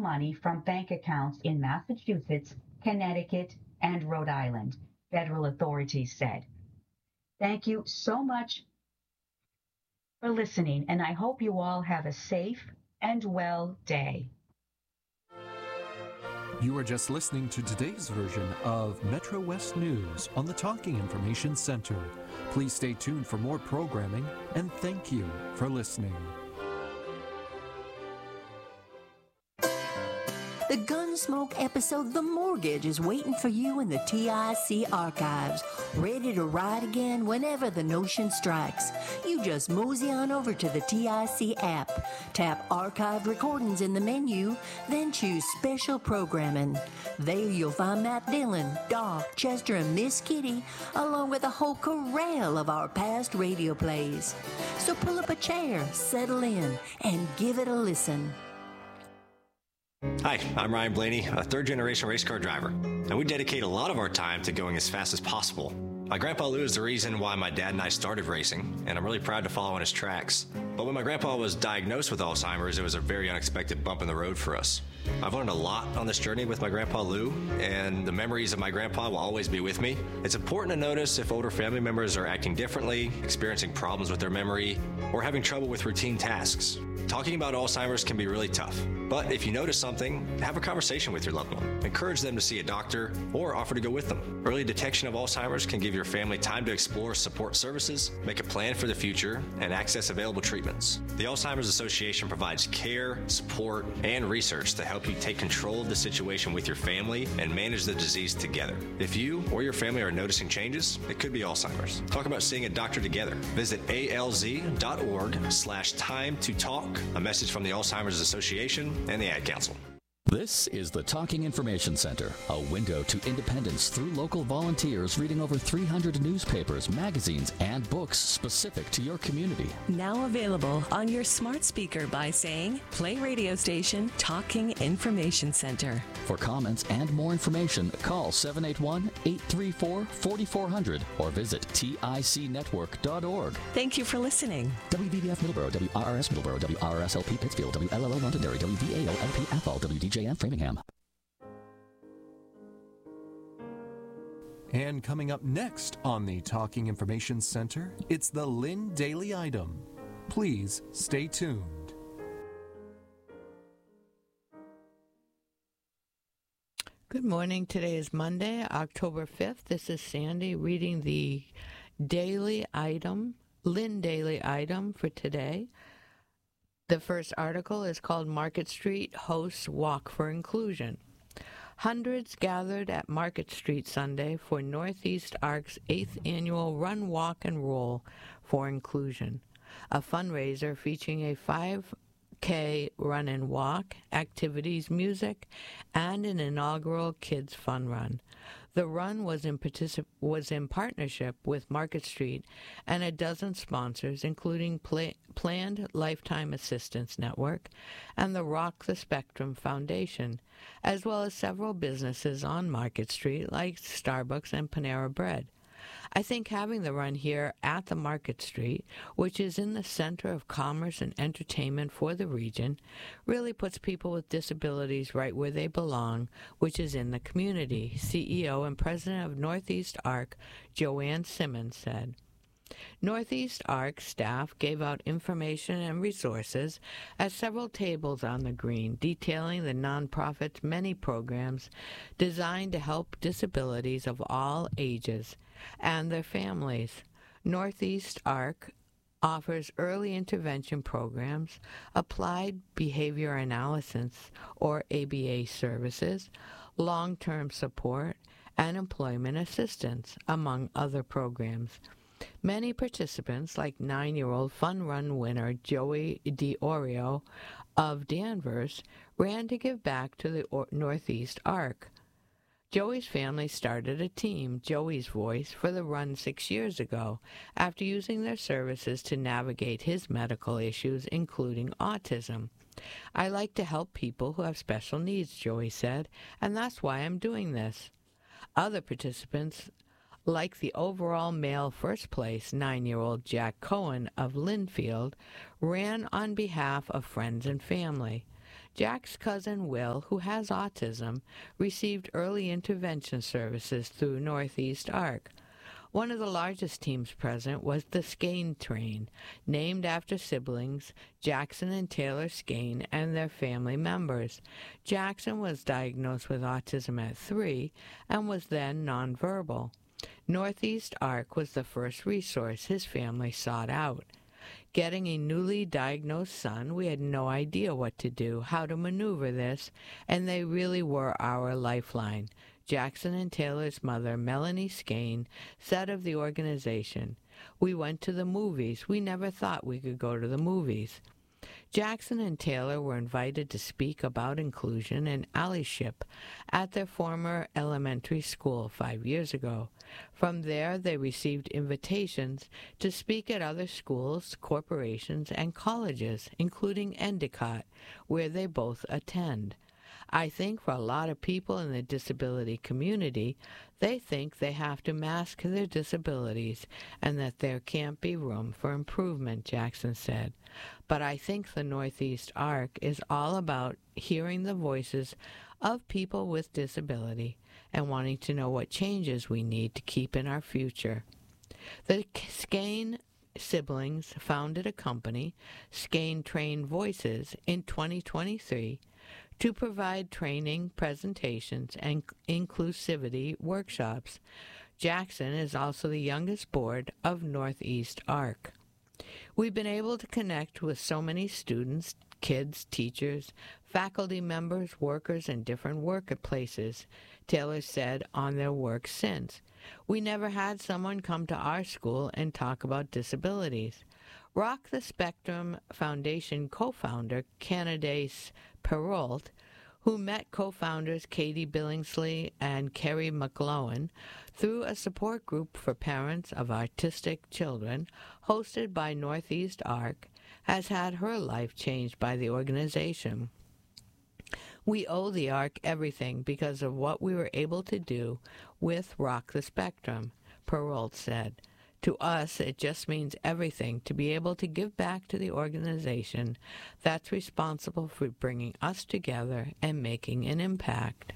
money from bank accounts in Massachusetts, Connecticut, and Rhode Island, federal authorities said. Thank you so much for listening, and I hope you all have a safe and well day. You are just listening to today's version of Metro West News on the Talking Information Center. Please stay tuned for more programming, and thank you for listening. The Gunsmoke episode The Mortgage is waiting for you in the TIC archives, ready to ride again whenever the notion strikes. You just mosey on over to the TIC app, tap Archived Recordings in the menu, then choose Special Programming. There you'll find Matt Dillon, Doc, Chester, and Miss Kitty, along with a whole corral of our past radio plays. So pull up a chair, settle in, and give it a listen. Hi, I'm Ryan Blaney, a third-generation race car driver, and we dedicate a lot of our time to going as fast as possible. My grandpa Lou is the reason why my dad and I started racing, and I'm really proud to follow in his tracks. But when my grandpa was diagnosed with Alzheimer's, it was a very unexpected bump in the road for us. I've learned a lot on this journey with my grandpa Lou, and the memories of my grandpa will always be with me. It's important to notice if older family members are acting differently, experiencing problems with their memory, or having trouble with routine tasks. Talking about Alzheimer's can be really tough, but if you notice something, have a conversation with your loved one. Encourage them to see a doctor or offer to go with them. Early detection of Alzheimer's can give your family time to explore support services, make a plan for the future, and access available treatments. The Alzheimer's Association provides care, support, and research to help you take control of the situation with your family and manage the disease together. If you or your family are noticing changes, it could be Alzheimer's. Talk about seeing a doctor together. Visit alz.org/time to talk. A message from the Alzheimer's Association and the Ad Council. This is the Talking Information Center, a window to independence through local volunteers reading over 300 newspapers, magazines, and books specific to your community. Now available on your smart speaker by saying, play radio station Talking Information Center. For comments and more information, call 781-834-4400 or visit ticnetwork.org. Thank you for listening. WVVF Middleborough, WRRS Middleborough, WRSLP Pittsfield, WLLO Londonderry, WVAO-LP Athol, WDJF Framingham. And coming up next on the Talking Information Center, it's the Lynn Daily Item. Please stay tuned. Good morning. Today is Monday, October 5th. This is Sandy reading the Daily Item, Lynn Daily Item for today. The first article is called Market Street Hosts Walk for Inclusion. Hundreds gathered at Market Street Sunday for Northeast ARC's 8th annual Run, Walk, and Roll for Inclusion, a fundraiser featuring a 5K run and walk, activities, music, and an inaugural Kids Fun Run. The run was in partnership with Market Street and a dozen sponsors, including Planned Lifetime Assistance Network and the Rock the Spectrum Foundation, as well as several businesses on Market Street like Starbucks and Panera Bread. I think having the run here at the Market Street, which is in the center of commerce and entertainment for the region, really puts people with disabilities right where they belong, which is in the community, CEO and President of Northeast ARC, Joanne Simmons, said. Northeast ARC staff gave out information and resources at several tables on the green, detailing the nonprofit's many programs designed to help disabilities of all ages and their families. Northeast ARC offers early intervention programs, applied behavior analysis or ABA services, long-term support, and employment assistance, among other programs. Many participants, like 9-year-old Fun Run winner Joey DiOrio of Danvers, ran to give back to the Northeast ARC. Joey's family started a team, Joey's Voice, for the run 6 years ago, after using their services to navigate his medical issues, including autism. I like to help people who have special needs, Joey said, and that's why I'm doing this. Other participants, like the overall male first place 9-year-old Jack Cohen of Linfield, ran on behalf of friends and family. Jack's cousin Will, who has autism, received early intervention services through Northeast ARC. One of the largest teams present was the Skane Train, named after siblings Jackson and Taylor Skane and their family members. Jackson was diagnosed with autism at 3 and was then nonverbal. Northeast ARC was the first resource his family sought out. Getting a newly diagnosed son, we had no idea what to do, how to maneuver this, and they really were our lifeline. Jackson and Taylor's mother, Melanie Skane, said of the organization, "We went to the movies. We never thought we could go to the movies." Jackson and Taylor were invited to speak about inclusion and allyship at their former elementary school 5 years ago. From there, they received invitations to speak at other schools, corporations, and colleges, including Endicott, where they both attend. I think for a lot of people in the disability community, they think they have to mask their disabilities and that there can't be room for improvement, Jackson said. But I think the Northeast ARC is all about hearing the voices of people with disability and wanting to know what changes we need to keep in our future. The Skane siblings founded a company, Skane Train Voices, in 2023 to provide training, presentations, and inclusivity workshops. Jackson is also the youngest board of Northeast ARC. We've been able to connect with so many students, kids, teachers, faculty members, workers in different workplaces, Taylor said on their work since. We never had someone come to our school and talk about disabilities. Rock the Spectrum Foundation co-founder Candace Perrault, who met co-founders Katie Billingsley and Kerry McGlowan through a support group for parents of autistic children hosted by Northeast ARC, has had her life changed by the organization. We owe the ARC everything because of what we were able to do with Rock the Spectrum, Perrault said. To us, it just means everything to be able to give back to the organization that's responsible for bringing us together and making an impact.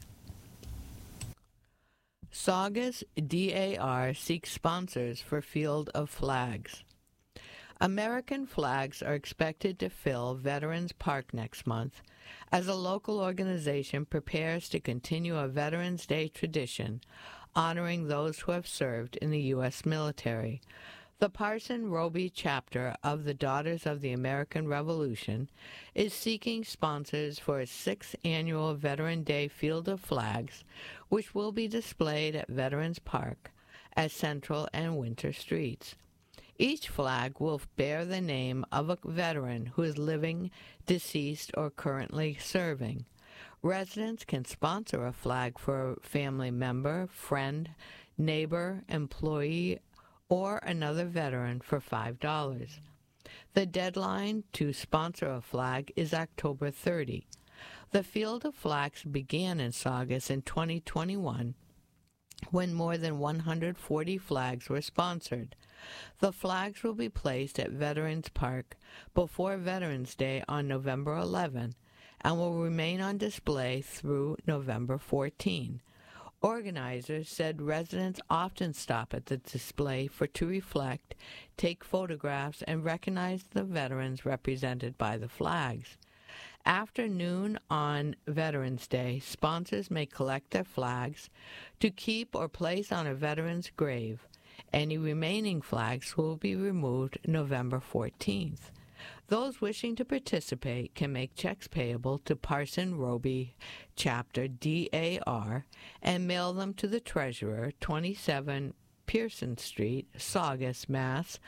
Saugus DAR seeks sponsors for Field of Flags. American flags are expected to fill Veterans Park next month as a local organization prepares to continue a Veterans Day tradition honoring those who have served in the U.S. military. The Parson Roby chapter of the Daughters of the American Revolution is seeking sponsors for its 6th annual Veteran Day Field of Flags, which will be displayed at Veterans Park at Central and Winter Streets. Each flag will bear the name of a veteran who is living, deceased, or currently serving. Residents can sponsor a flag for a family member, friend, neighbor, employee, or another veteran for $5. The deadline to sponsor a flag is October 30. The Field of Flags began in Saugus in 2021 when more than 140 flags were sponsored. The flags will be placed at Veterans Park before Veterans Day on November 11 and will remain on display through November 14. Organizers said residents often stop at the display to reflect, take photographs, and recognize the veterans represented by the flags. After noon on Veterans Day, sponsors may collect their flags to keep or place on a veteran's grave. Any remaining flags will be removed November 14th. Those wishing to participate can make checks payable to Parson Roby Chapter DAR and mail them to the Treasurer, 27 Pearson Street, Saugus, Mass.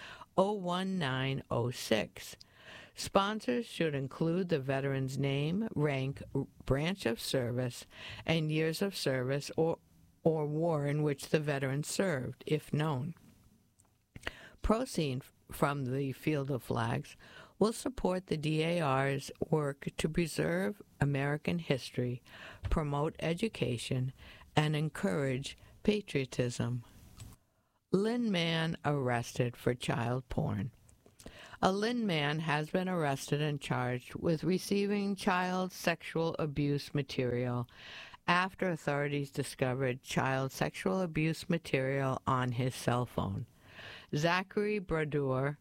01906. Sponsors should include the veteran's name, rank, branch of service, and years of service or war in which the veteran served, if known. Proceeds from the Field of Flags will support the DAR's work to preserve American history, promote education, and encourage patriotism. Lin Man arrested for child porn. A Lynn man has been arrested and charged with receiving child sexual abuse material after authorities discovered child sexual abuse material on his cell phone. Zachary Brodeur,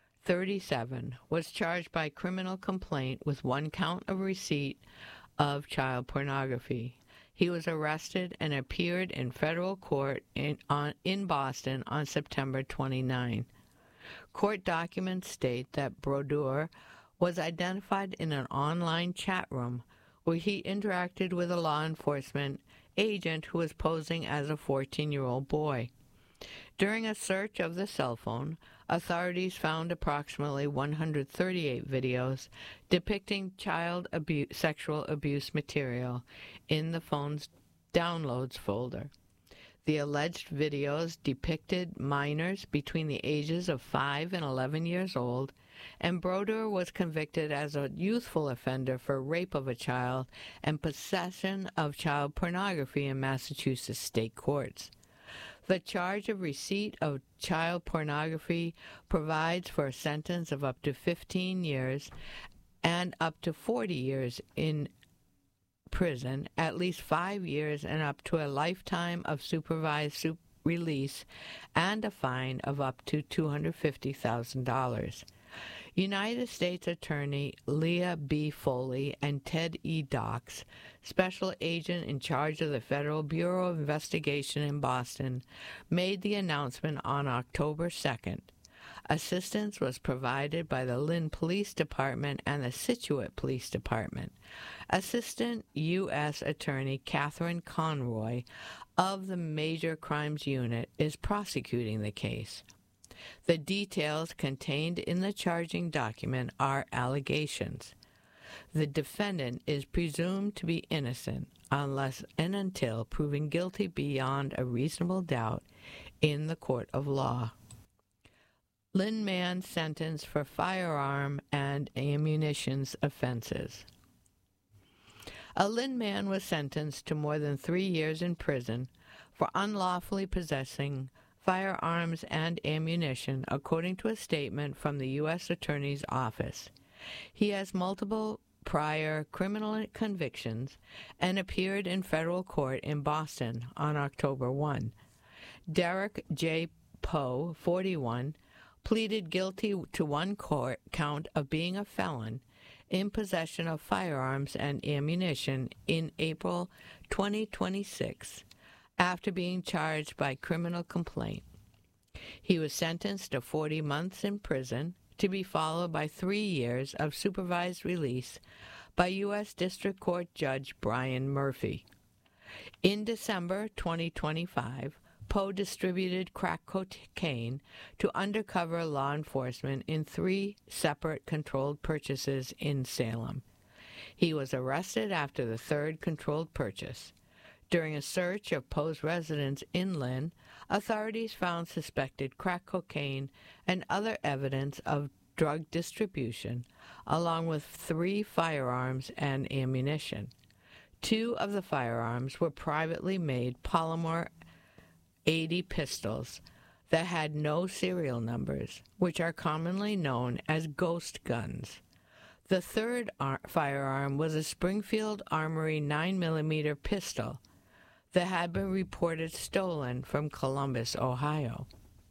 37, was charged by criminal complaint with 1 count of receipt of child pornography. He was arrested and appeared in federal court in Boston on September 29. Court documents state that Brodeur was identified in an online chat room where he interacted with a law enforcement agent who was posing as a 14-year-old boy. During a search of the cell phone, authorities found approximately 138 videos depicting sexual abuse material in the phone's downloads folder. The alleged videos depicted minors between the ages of 5 and 11 years old, and Brodeur was convicted as a youthful offender for rape of a child and possession of child pornography in Massachusetts state courts. The charge of receipt of child pornography provides for a sentence of up to 15 years and up to 40 years in prison, at least 5 years and up to a lifetime of supervised release, and a fine of up to $250,000. United States Attorney Leah B. Foley and Ted E. Docks, special agent in charge of the Federal Bureau of Investigation in Boston, made the announcement on October 2nd. Assistance was provided by the Lynn Police Department and the Scituate Police Department. Assistant U.S. Attorney Catherine Conroy of the Major Crimes Unit is prosecuting the case. The details contained in the charging document are allegations. The defendant is presumed to be innocent unless and until proven guilty beyond a reasonable doubt in the court of law. Lynn man sentenced for firearm and ammunitions offenses. A Lynn man was sentenced to more than 3 years in prison for unlawfully possessing firearms and ammunition, according to a statement from the U.S. Attorney's Office. He has multiple prior criminal convictions and appeared in federal court in Boston on October 1. Derek J. Poe, 41, pleaded guilty to 1 count of being a felon in possession of firearms and ammunition in April 2026 after being charged by criminal complaint. He was sentenced to 40 months in prison to be followed by 3 years of supervised release by U.S. District Court Judge Brian Murphy. In December 2025, Poe distributed crack cocaine to undercover law enforcement in 3 separate controlled purchases in Salem. He was arrested after the 3rd controlled purchase. During a search of Poe's residence in Lynn, authorities found suspected crack cocaine and other evidence of drug distribution, along with 3 firearms and ammunition. 2 of the firearms were privately made polymer 80 pistols that had no serial numbers, which are commonly known as ghost guns. The 3rd firearm was a Springfield Armory 9mm pistol that had been reported stolen from Columbus, Ohio.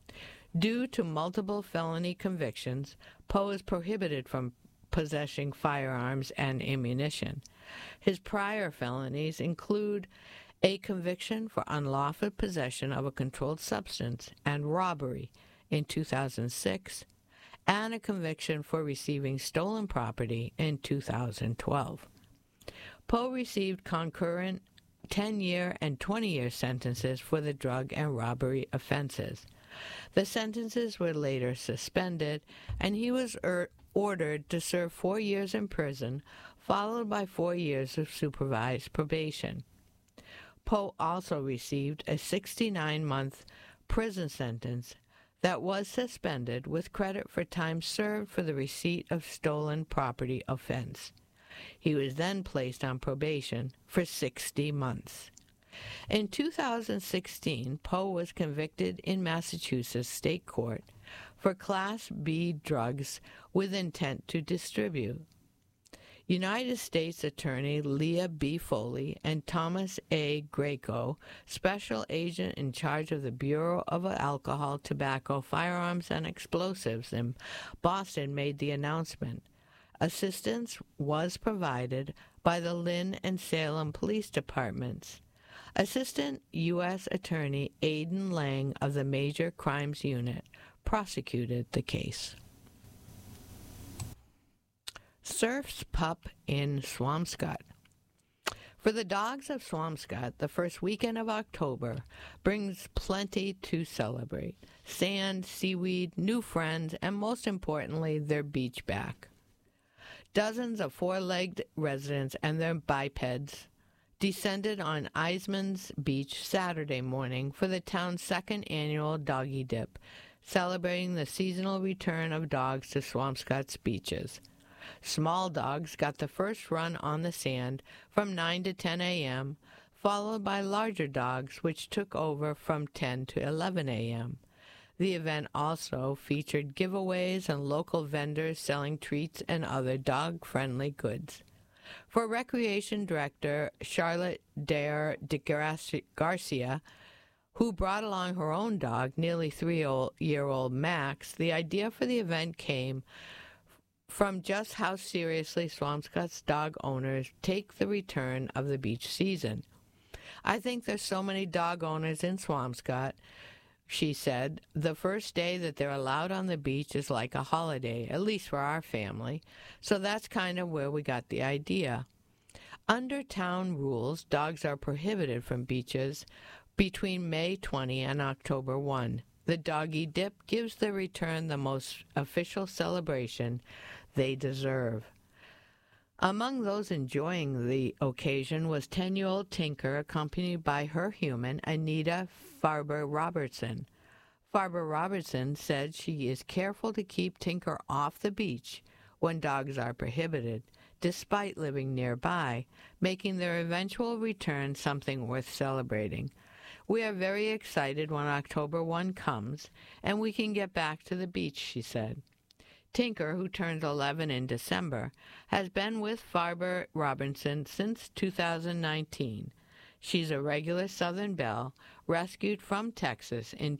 Due to multiple felony convictions, Poe is prohibited from possessing firearms and ammunition. His prior felonies include a conviction for unlawful possession of a controlled substance and robbery in 2006, and a conviction for receiving stolen property in 2012. Poe received concurrent 10-year and 20-year sentences for the drug and robbery offenses. The sentences were later suspended, and he was ordered to serve 4 years in prison, followed by 4 years of supervised probation. Poe also received a 69-month prison sentence that was suspended with credit for time served for the receipt of stolen property offense. He was then placed on probation for 60 months. In 2016, Poe was convicted in Massachusetts State Court for Class B drugs with intent to distribute. United States Attorney Leah B. Foley and Thomas A. Greco, special agent in charge of the Bureau of Alcohol, Tobacco, Firearms, and Explosives in Boston, made the announcement. Assistance was provided by the Lynn and Salem Police Departments. Assistant U.S. Attorney Aidan Lang of the Major Crimes Unit prosecuted the case. Surf's Pup in Swampscott. For the dogs of Swampscott, the first weekend of October brings plenty to celebrate. Sand, seaweed, new friends, and most importantly, their beach back. Dozens of four-legged residents and their bipeds descended on Eisman's Beach Saturday morning for the town's second annual Doggy Dip, celebrating the seasonal return of dogs to Swampscott's beaches. Small dogs got the first run on the sand from 9 to 10 a.m., followed by larger dogs, which took over from 10 to 11 a.m. The event also featured giveaways and local vendors selling treats and other dog-friendly goods. For Recreation Director Charlotte Dare de Garcia, who brought along her own dog, nearly 3-year-old Max, the idea for the event came from just how seriously Swampscott's dog owners take the return of the beach season. I think there's so many dog owners in Swampscott, she said. The first day that they're allowed on the beach is like a holiday, at least for our family. So that's kind of where we got the idea. Under town rules, dogs are prohibited from beaches between May 20 and October 1. The Doggy Dip gives the return the most official celebration they deserve. Among those enjoying the occasion was 10-year-old Tinker, accompanied by her human, Anita Farber Robertson. Farber Robertson said she is careful to keep Tinker off the beach when dogs are prohibited, despite living nearby, making their eventual return something worth celebrating. We are very excited when October 1 comes, and we can get back to the beach, she said. Tinker, who turns 11 in December, has been with Farber Robinson since 2019. She's a regular Southern Belle, rescued from Texas in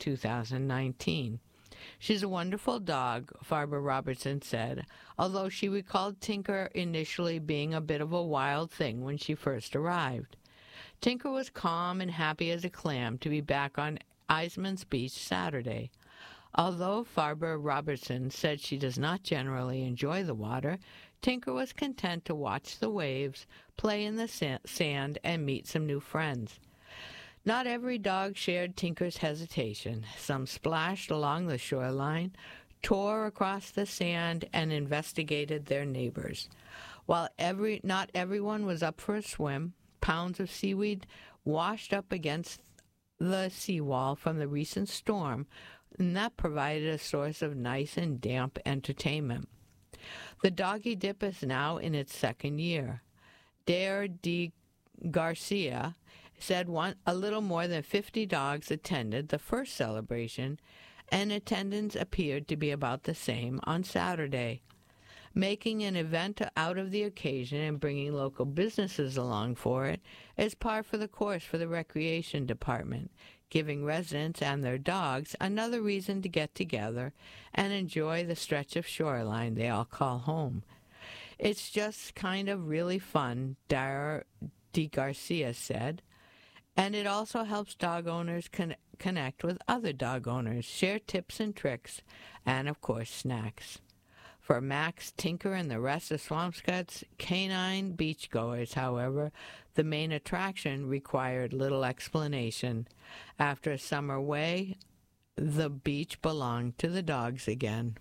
2019. She's a wonderful dog, Farber Robertson said, although she recalled Tinker initially being a bit of a wild thing when she first arrived. Tinker was calm and happy as a clam to be back on Eisman's Beach Saturday. Although Farber Robertson said she does not generally enjoy the water, Tinker was content to watch the waves, play in the sand, and meet some new friends. Not every dog shared Tinker's hesitation. Some splashed along the shoreline, tore across the sand, and investigated their neighbors. While not everyone was up for a swim, pounds of seaweed washed up against the seawall from the recent storm, and that provided a source of nice and damp entertainment. The Doggy Dip is now in its second year. Dare de Garcia said a little more than 50 dogs attended the first celebration, and attendance appeared to be about the same on Saturday. Making an event out of the occasion and bringing local businesses along for it is par for the course for the Recreation Department, giving residents and their dogs another reason to get together and enjoy the stretch of shoreline they all call home. It's just kind of really fun, Dara de Garcia said, and it also helps dog owners connect with other dog owners, share tips and tricks, and, of course, snacks. For Max, Tinker, and the rest of Swampscott's canine beachgoers, however, the main attraction required little explanation. After a summer away, the beach belonged to the dogs again.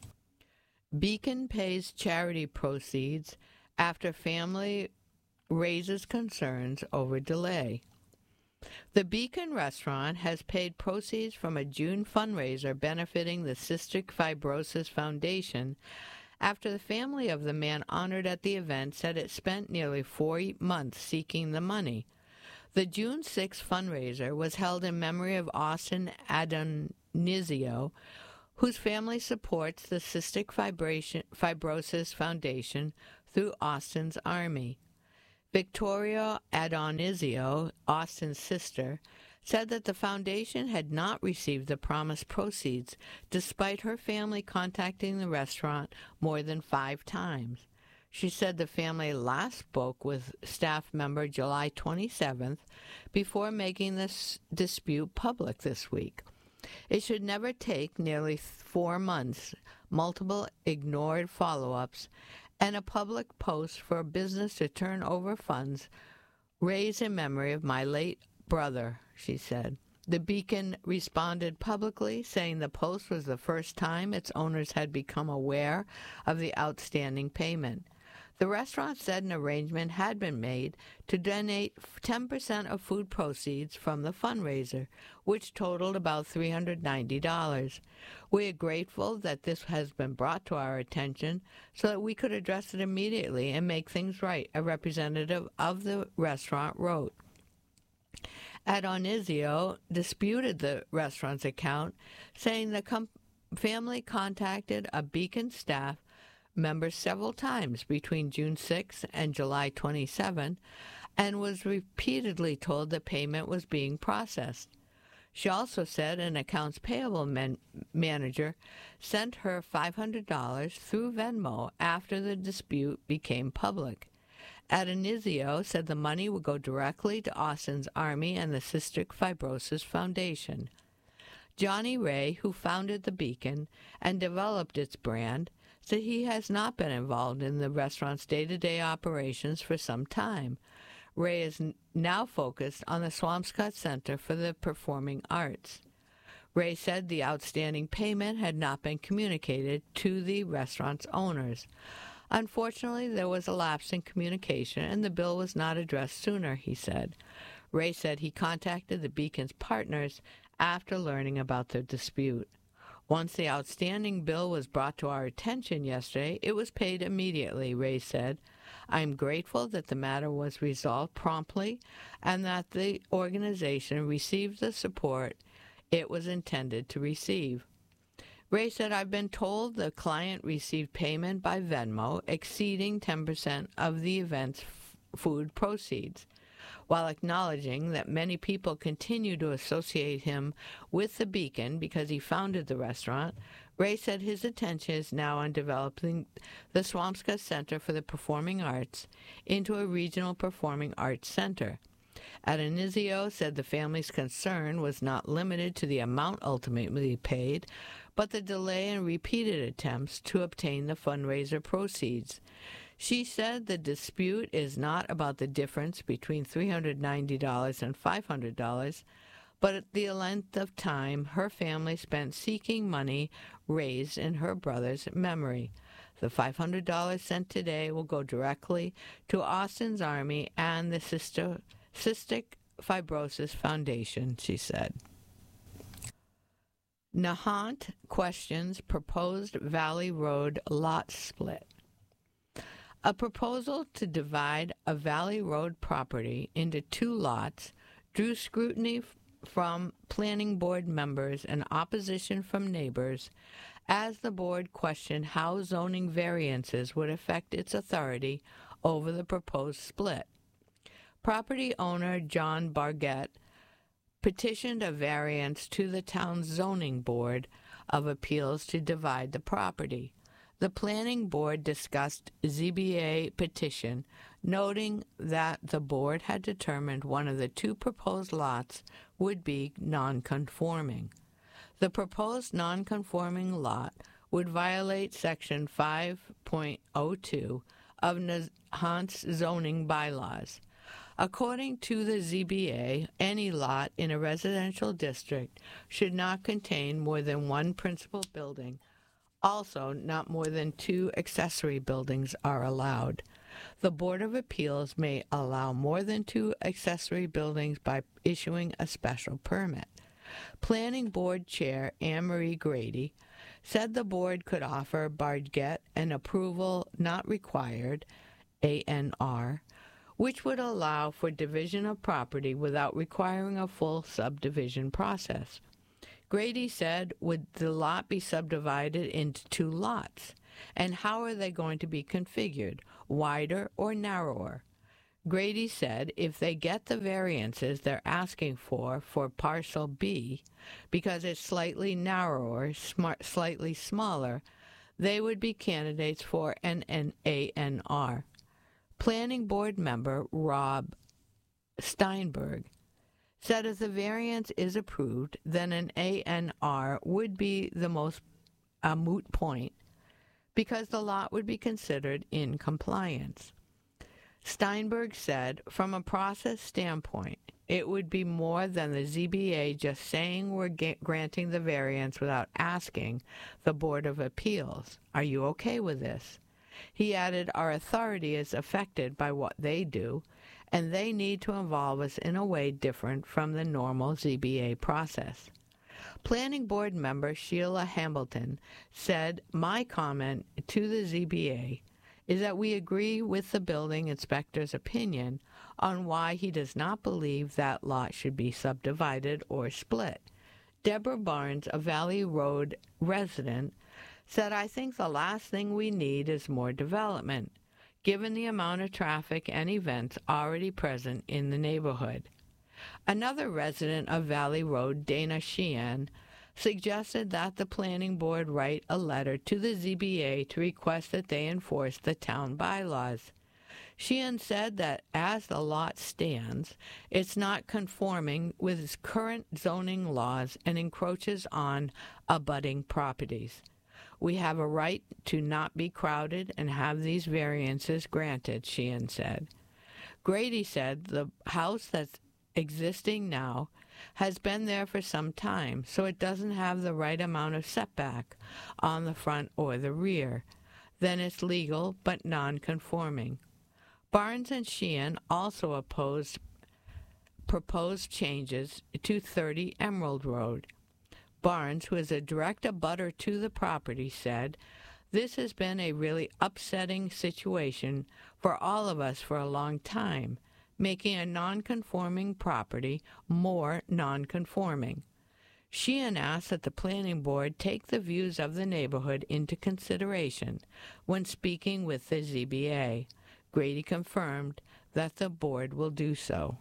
Beacon pays charity proceeds after family raises concerns over delay. The Beacon restaurant has paid proceeds from a June fundraiser benefiting the Cystic Fibrosis Foundation after the family of the man honored at the event said it spent nearly 4 months seeking the money. The June 6 fundraiser was held in memory of Austin Adonizio, whose family supports the Cystic Fibrosis Foundation through Austin's Army. Victoria Adonizio, Austin's sister, said that the foundation had not received the promised proceeds, despite her family contacting the restaurant more than 5 times. She said the family last spoke with staff member July 27th before making this dispute public this week. It should never take nearly 4 months, multiple ignored follow-ups, and a public post for a business to turn over funds raised in memory of my late brother, she said. The Beacon responded publicly, saying the post was the first time its owners had become aware of the outstanding payment. The restaurant said an arrangement had been made to donate 10% of food proceeds from the fundraiser, which totaled about $390. We are grateful that this has been brought to our attention so that we could address it immediately and make things right, a representative of the restaurant wrote. Adonizio disputed the restaurant's account, saying the family contacted a Beacon staff member several times between June 6 and July 27 and was repeatedly told the payment was being processed. She also said an accounts payable manager sent her $500 through Venmo after the dispute became public. Adonizio said the money would go directly to Austin's Army and the Cystic Fibrosis Foundation. Johnny Ray, who founded the Beacon and developed its brand, said he has not been involved in the restaurant's day-to-day operations for some time. Ray is now focused on the Swampscott Center for the Performing Arts. Ray said the outstanding payment had not been communicated to the restaurant's owners. Unfortunately, there was a lapse in communication and the bill was not addressed sooner, he said. Ray said he contacted the Beacon's partners after learning about the dispute. Once the outstanding bill was brought to our attention yesterday, it was paid immediately, Ray said. I am grateful that the matter was resolved promptly and that the organization received the support it was intended to receive. Ray said, I've been told the client received payment by Venmo exceeding 10% of the event's food proceeds. While acknowledging that many people continue to associate him with the Beacon because he founded the restaurant, Ray said his attention is now on developing the Swampscott Center for the Performing Arts into a regional performing arts center. Adonizio said the family's concern was not limited to the amount ultimately paid, but the delay in repeated attempts to obtain the fundraiser proceeds. She said the dispute is not about the difference between $390 and $500, but the length of time her family spent seeking money raised in her brother's memory. The $500 sent today will go directly to Austin's Army and the Cystic Fibrosis Foundation, she said. Nahant questions proposed Valley Road lot split. A proposal to divide a Valley Road property into 2 lots drew scrutiny from planning board members and opposition from neighbors as the board questioned how zoning variances would affect its authority over the proposed split. Property owner John Bargett petitioned a variance to the town's zoning board of appeals to divide the property. The planning board discussed ZBA petition, noting that the board had determined one of the 2 proposed lots would be non-conforming. The proposed non-conforming lot would violate Section 5.02 of Nahant's zoning bylaws. According to the ZBA, any lot in a residential district should not contain more than 1 principal building. Also, not more than 2 accessory buildings are allowed. The Board of Appeals may allow more than 2 accessory buildings by issuing a special permit. Planning Board Chair Anne-Marie Grady said the board could offer Bargett an approval not required, ANR, which would allow for division of property without requiring a full subdivision process. Grady said, would the lot be subdivided into 2 lots? And how are they going to be configured, wider or narrower? Grady said if they get the variances they're asking for parcel B, because it's slightly narrower, slightly smaller, they would be candidates for an ANR. Planning Board member Rob Steinberg said if the variance is approved, then an ANR would be a moot point because the lot would be considered in compliance. Steinberg said, from a process standpoint, it would be more than the ZBA just saying we're granting the variance without asking the Board of Appeals. Are you okay with this? He added, our authority is affected by what they do, and they need to involve us in a way different from the normal ZBA process. Planning Board member Sheila Hamilton said, my comment to the ZBA is that we agree with the building inspector's opinion on why he does not believe that lot should be subdivided or split. Deborah Barnes, a Valley Road resident, said, I think the last thing we need is more development, given the amount of traffic and events already present in the neighborhood. Another resident of Valley Road, Dana Sheehan, suggested that the Planning Board write a letter to the ZBA to request that they enforce the town bylaws. Sheehan said that as the lot stands, it's not conforming with its current zoning laws and encroaches on abutting properties. We have a right to not be crowded and have these variances granted, Sheehan said. Grady said the house that's existing now has been there for some time, so it doesn't have the right amount of setback on the front or the rear. Then it's legal but non-conforming. Barnes and Sheehan also proposed changes to 30 Emerald Road. Barnes, who is a direct abutter to the property, said, this has been a really upsetting situation for all of us for a long time, making a non-conforming property more non-conforming. Sheehan asked that the Planning Board take the views of the neighborhood into consideration when speaking with the ZBA. Grady confirmed that the board will do so.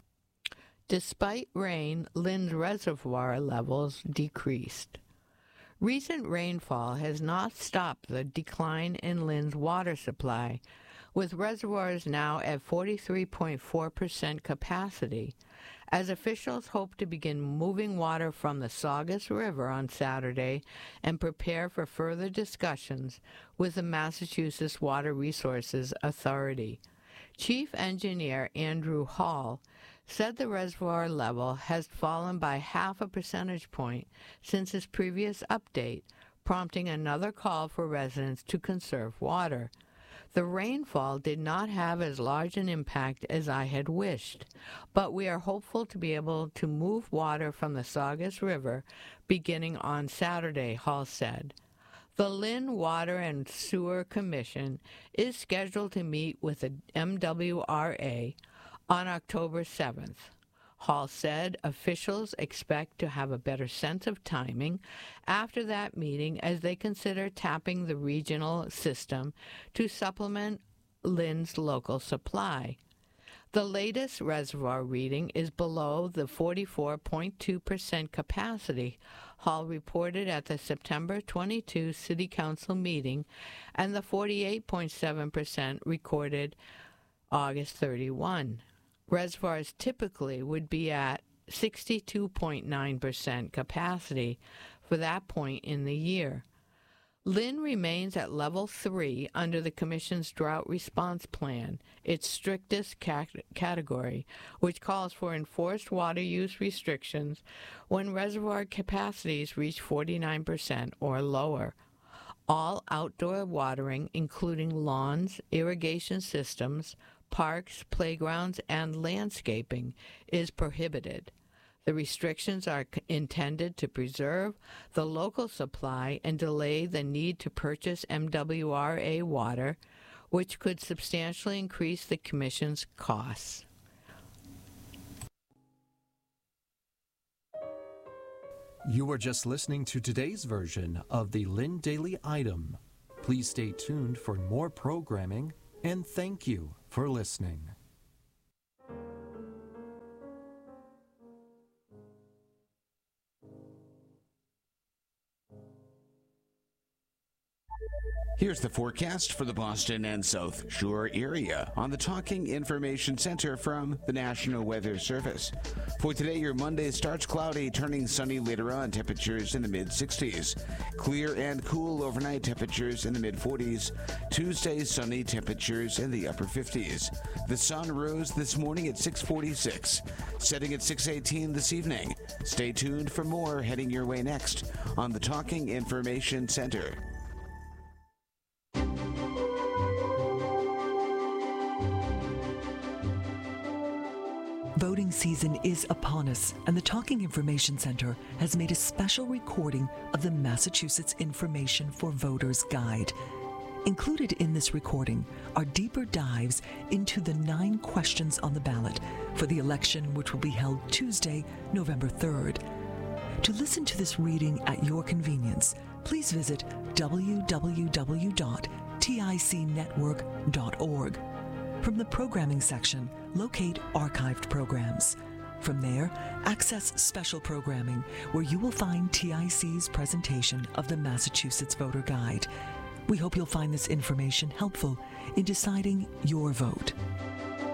Despite rain, Lynn's reservoir levels decreased. Recent rainfall has not stopped the decline in Lynn's water supply, with reservoirs now at 43.4% capacity, as officials hope to begin moving water from the Saugus River on Saturday and prepare for further discussions with the Massachusetts Water Resources Authority. Chief Engineer Andrew Hall said the reservoir level has fallen by 0.5 percentage point since his previous update, prompting another call for residents to conserve water. The rainfall did not have as large an impact as I had wished, but we are hopeful to be able to move water from the Saugus River beginning on Saturday, Hall said. The Lynn Water and Sewer Commission is scheduled to meet with the MWRA on October 7th. Hall said officials expect to have a better sense of timing after that meeting as they consider tapping the regional system to supplement Lynn's local supply. The latest reservoir reading is below the 44.2% capacity, Hall reported at the September 22 City Council meeting, and the 48.7% recorded August 31. Reservoirs typically would be at 62.9% capacity for that point in the year. Lynn remains at level 3 under the Commission's drought response plan, its strictest category, which calls for enforced water use restrictions when reservoir capacities reach 49% or lower. All outdoor watering, including lawns, irrigation systems, parks, playgrounds, and landscaping, is prohibited. The restrictions are intended to preserve the local supply and delay the need to purchase MWRA water, which could substantially increase the Commission's costs. You were just listening to today's version of the Lynn Daily Item. Please stay tuned for more programming, and thank you for listening. Here's the forecast for the Boston and South Shore area on the Talking Information Center from the National Weather Service. For today, your Monday starts cloudy, turning sunny later on, temperatures in the mid-60s. Clear and cool overnight, temperatures in the mid-40s. Tuesday, sunny, temperatures in the upper 50s. The sun rose this morning at 6:46, setting at 6:18 this evening. Stay tuned for more heading your way next on the Talking Information Center. Voting season is upon us, and the Talking Information Center has made a special recording of the Massachusetts Information for Voters Guide. Included in this recording are deeper dives into the 9 questions on the ballot for the election, which will be held Tuesday, November 3rd. To listen to this reading at your convenience, please visit www.ticnetwork.org. From the programming section, locate archived programs. From there, access special programming, where you will find TIC's presentation of the Massachusetts Voter Guide. We hope you'll find this information helpful in deciding your vote.